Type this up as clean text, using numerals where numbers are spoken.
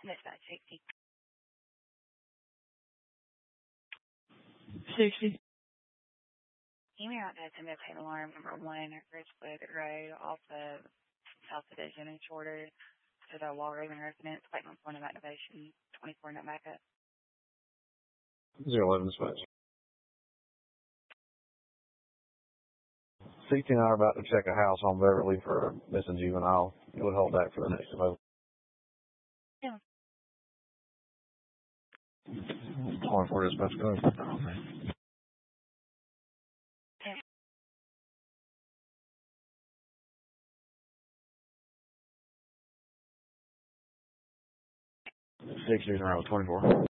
Dispatch 60. 60. Email out to pay alarm number 1 at Ridgewood Road, off of South Division and Shorter to the Walraven residence, waiting on point of activation, 24 net backup. 011 dispatch. 16 hour about to check a house on Beverly for a missing juvenile. It would hold back for the next available. Yeah. 24 dispatch, go ahead. Yeah. 60 in a row, 24.